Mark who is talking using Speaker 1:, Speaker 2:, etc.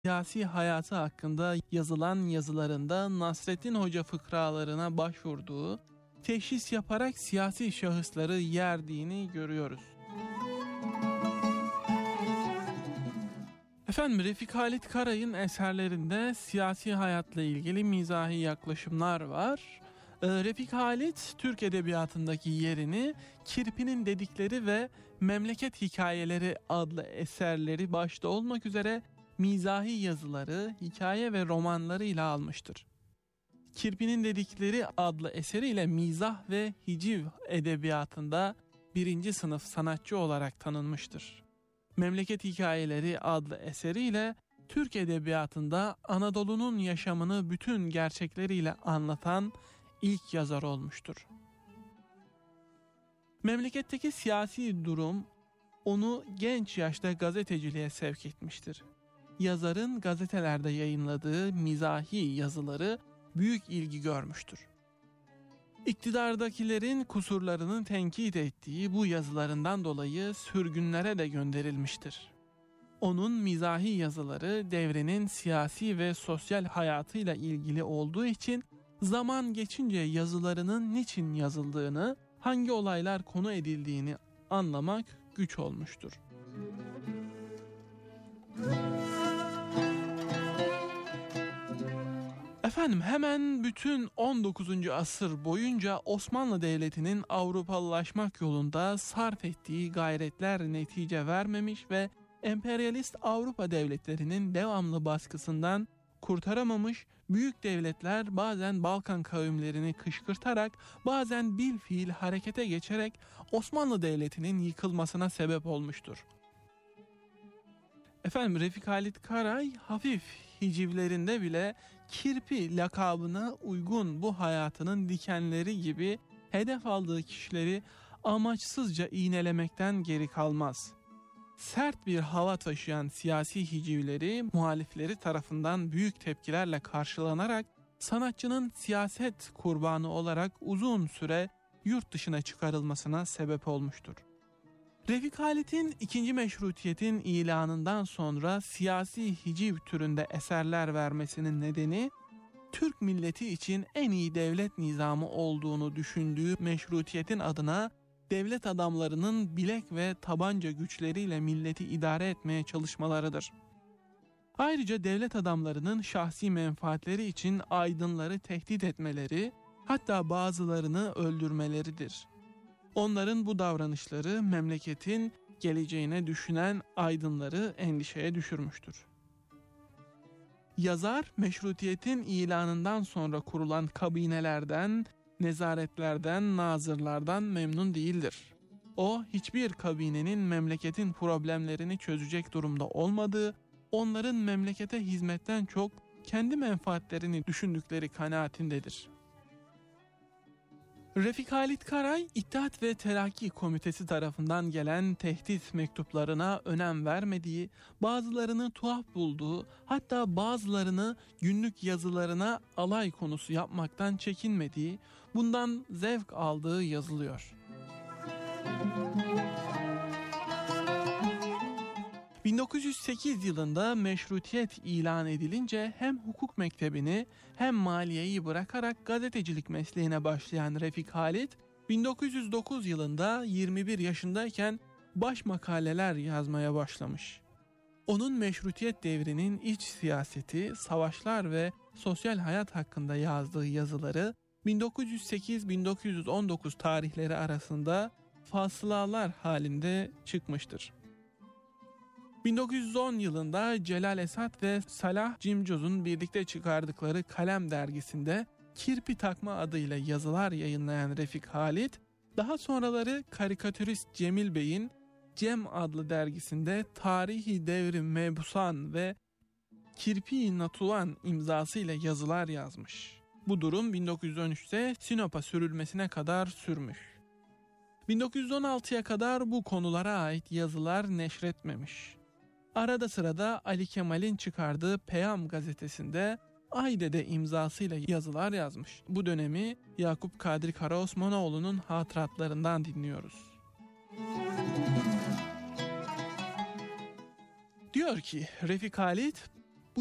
Speaker 1: siyasi hayatı hakkında yazılan yazılarında Nasreddin Hoca fıkralarına başvurduğu, teşhis yaparak siyasi şahısları yerdiğini görüyoruz. Efendim, Refik Halit Karay'ın eserlerinde siyasi hayatla ilgili mizahi yaklaşımlar var. Refik Halit, Türk edebiyatındaki yerini Kirpi'nin Dedikleri ve Memleket Hikayeleri adlı eserleri başta olmak üzere mizahi yazıları, hikaye ve romanlarıyla almıştır. Kirpi'nin Dedikleri adlı eseriyle mizah ve hiciv edebiyatında birinci sınıf sanatçı olarak tanınmıştır. Memleket Hikayeleri adlı eseriyle Türk edebiyatında Anadolu'nun yaşamını bütün gerçekleriyle anlatan ilk yazar olmuştur. Memleketteki siyasi durum onu genç yaşta gazeteciliğe sevk etmiştir. Yazarın gazetelerde yayınladığı mizahi yazıları büyük ilgi görmüştür. İktidardakilerin kusurlarını tenkit ettiği bu yazılarından dolayı sürgünlere de gönderilmiştir. Onun mizahi yazıları devrenin siyasi ve sosyal hayatıyla ilgili olduğu için zaman geçince yazılarının niçin yazıldığını, hangi olaylar konu edildiğini anlamak güç olmuştur. Efendim, hemen bütün 19. asır boyunca Osmanlı Devleti'nin Avrupalılaşmak yolunda sarf ettiği gayretler netice vermemiş ve emperyalist Avrupa devletlerinin devamlı baskısından kurtaramamış, büyük devletler bazen Balkan kavimlerini kışkırtarak, bazen bilfiil harekete geçerek Osmanlı Devleti'nin yıkılmasına sebep olmuştur. Efendim, Refik Halit Karay hafif hicivlerinde bile Kirpi lakabına uygun bu hayatının dikenleri gibi hedef aldığı kişileri amaçsızca iğnelemekten geri kalmaz. Sert bir hava taşıyan siyasi hicivleri muhalifleri tarafından büyük tepkilerle karşılanarak sanatçının siyaset kurbanı olarak uzun süre yurt dışına çıkarılmasına sebep olmuştur. Refik Halit'in 2. Meşrutiyet'in ilanından sonra siyasi hiciv türünde eserler vermesinin nedeni, Türk milleti için en iyi devlet nizamı olduğunu düşündüğü meşrutiyetin adına devlet adamlarının bilek ve tabanca güçleriyle milleti idare etmeye çalışmalarıdır. Ayrıca devlet adamlarının şahsi menfaatleri için aydınları tehdit etmeleri, hatta bazılarını öldürmeleridir. Onların bu davranışları memleketin geleceğine düşünen aydınları endişeye düşürmüştür. Yazar, meşrutiyetin ilanından sonra kurulan kabinelerden, nezaretlerden, nazırlardan memnun değildir. O, hiçbir kabinenin memleketin problemlerini çözecek durumda olmadığı, onların memlekete hizmetten çok kendi menfaatlerini düşündükleri kanaatindedir. Refik Halit Karay, İttihat ve Terakki Komitesi tarafından gelen tehdit mektuplarına önem vermediği, bazılarını tuhaf bulduğu, hatta bazılarını günlük yazılarına alay konusu yapmaktan çekinmediği, bundan zevk aldığı yazılıyor. 1908 yılında meşrutiyet ilan edilince hem hukuk mektebini hem maliyeyi bırakarak gazetecilik mesleğine başlayan Refik Halit, 1909 yılında 21 yaşındayken baş makaleler yazmaya başlamış. Onun meşrutiyet devrinin iç siyaseti, savaşlar ve sosyal hayat hakkında yazdığı yazıları 1908-1919 tarihleri arasında fasılalar halinde çıkmıştır. 1910 yılında Celal Esat ve Salah Cimcoz'un birlikte çıkardıkları Kalem dergisinde Kirpi Takma adıyla yazılar yayınlayan Refik Halit, daha sonraları karikatürist Cemil Bey'in Cem adlı dergisinde Tarihi Devrim Mebusan ve Kirpi Natulan imzasıyla yazılar yazmış. Bu durum 1913'te Sinop'a sürülmesine kadar sürmüş. 1916'ya kadar bu konulara ait yazılar neşretmemiş. Arada sırada Ali Kemal'in çıkardığı Peyam gazetesinde Ayde'de imzasıyla yazılar yazmış. Bu dönemi Yakup Kadri Karaosmanoğlu'nun hatıratlarından dinliyoruz. Diyor ki Refik Halit,